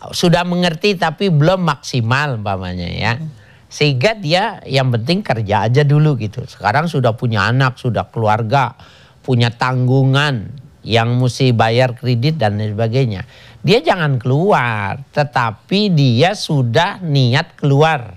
sudah mengerti tapi belum maksimal umpamanya ya. Sehingga dia yang penting kerja aja dulu gitu. Sekarang sudah punya anak, sudah keluarga, punya tanggungan yang mesti bayar kredit dan lain sebagainya. Dia jangan keluar, tetapi dia sudah niat keluar.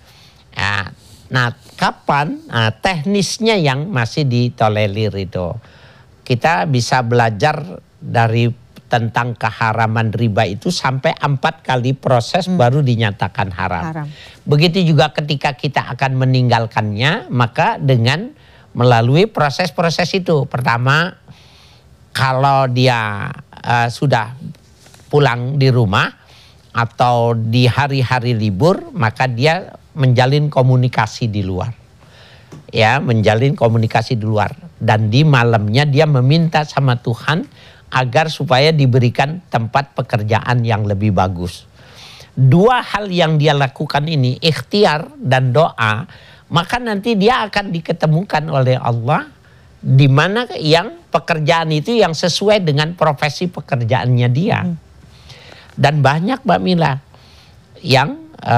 Nah, kapan teknisnya yang masih ditolerir itu. Kita bisa belajar dari tentang keharaman riba itu sampai 4 kali proses baru dinyatakan haram. Begitu juga ketika kita akan meninggalkannya, maka dengan melalui proses-proses itu. Pertama, kalau dia sudah pulang di rumah atau di hari-hari libur, maka dia menjalin komunikasi di luar. Ya, menjalin komunikasi di luar. Dan di malamnya dia meminta sama Tuhan agar supaya diberikan tempat pekerjaan yang lebih bagus. 2 hal yang dia lakukan ini, ikhtiar dan doa, maka nanti dia akan diketemukan oleh Allah di mana yang pekerjaan itu yang sesuai dengan profesi pekerjaannya dia. Dan banyak Mbak Mila yang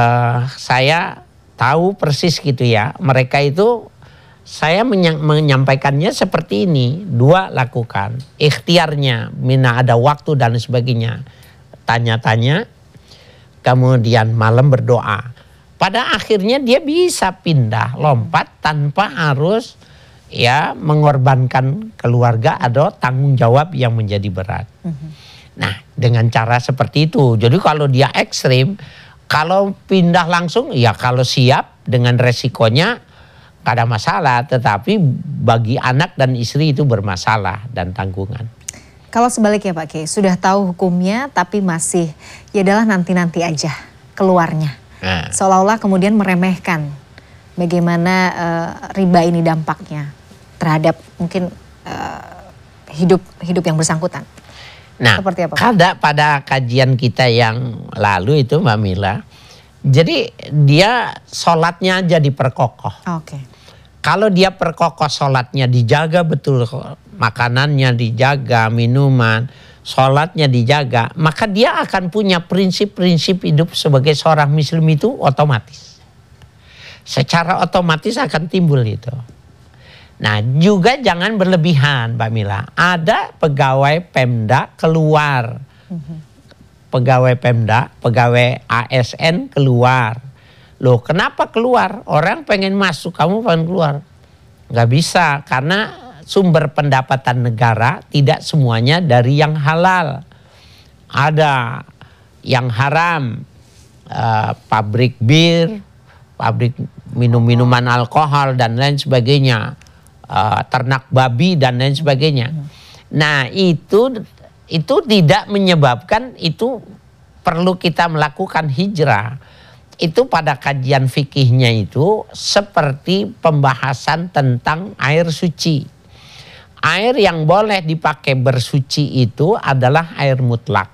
saya tahu persis gitu ya, mereka itu saya menyampaikannya seperti ini, 2 lakukan. Ikhtiarnya, mina ada waktu dan sebagainya. Tanya-tanya, kemudian malam berdoa. Pada akhirnya dia bisa pindah, lompat tanpa harus ya mengorbankan keluarga atau tanggung jawab yang menjadi berat. Nah, dengan cara seperti itu. Jadi kalau dia ekstrim, kalau pindah langsung, ya kalau siap dengan resikonya, gak ada masalah, tetapi bagi anak dan istri itu bermasalah dan tanggungan. Kalau sebaliknya Pak Kiai, sudah tahu hukumnya tapi masih ya adalah nanti-nanti aja keluarnya. Seolah-olah kemudian meremehkan bagaimana riba ini dampaknya terhadap mungkin hidup yang bersangkutan. Nah, seperti apa, pada kajian kita yang lalu itu Mbak Mila, jadi dia sholatnya aja diperkokoh. Kalau dia perkokoh sholatnya, dijaga betul, makanannya dijaga, minuman, sholatnya dijaga, maka dia akan punya prinsip-prinsip hidup sebagai seorang muslim itu otomatis. Secara otomatis akan timbul itu. Nah, juga jangan berlebihan Mbak Mila. Ada pegawai Pemda keluar. Pegawai Pemda, pegawai ASN keluar. Loh, kenapa keluar? Orang pengen masuk, kamu pengen keluar. Nggak bisa, karena sumber pendapatan negara tidak semuanya dari yang halal. Ada yang haram, pabrik bir, pabrik minuman alkohol dan lain sebagainya, ternak babi dan lain sebagainya. Nah, itu tidak menyebabkan itu perlu kita melakukan hijrah. Itu pada kajian fikihnya itu seperti pembahasan tentang air suci. Air yang boleh dipakai bersuci itu adalah air mutlak.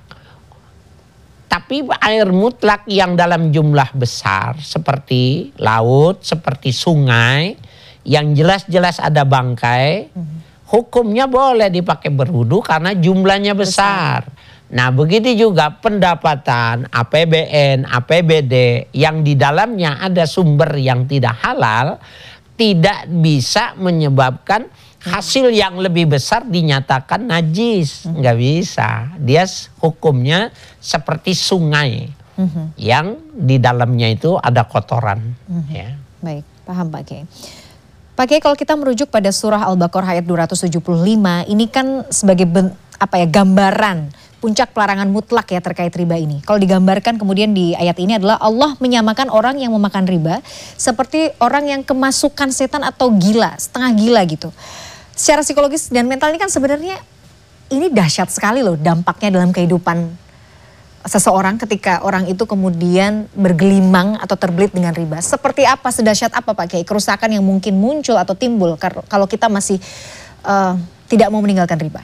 Tapi air mutlak yang dalam jumlah besar seperti laut, seperti sungai, yang jelas-jelas ada bangkai, hukumnya boleh dipakai berwudu karena jumlahnya besar. Nah, begitu juga pendapatan APBN, APBD yang di dalamnya ada sumber yang tidak halal, tidak bisa menyebabkan hasil yang lebih besar dinyatakan najis. Nggak bisa. Dia hukumnya seperti sungai yang di dalamnya itu ada kotoran. Ya. Baik, paham Pak Kiai. Pak Kiai, kalau kita merujuk pada surah Al-Baqarah ayat 275, ini kan sebagai gambaran puncak pelarangan mutlak ya terkait riba ini. Kalau digambarkan kemudian di ayat ini adalah Allah menyamakan orang yang memakan riba seperti orang yang kemasukan setan atau gila, setengah gila gitu. Secara psikologis dan mental ini kan sebenarnya ini dahsyat sekali loh dampaknya dalam kehidupan seseorang ketika orang itu kemudian bergelimang atau terbelit dengan riba. Seperti apa, sedahsyat apa Pak Kiai kerusakan yang mungkin muncul atau timbul kalau kita masih tidak mau meninggalkan riba?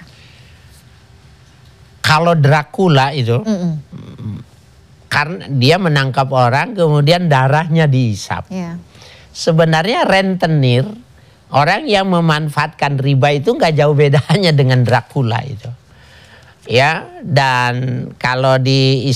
Kalau Dracula itu, karena dia menangkap orang kemudian darahnya dihisap. Sebenarnya rentenir, orang yang memanfaatkan riba itu nggak jauh bedanya dengan Dracula itu. Ya, dan kalau di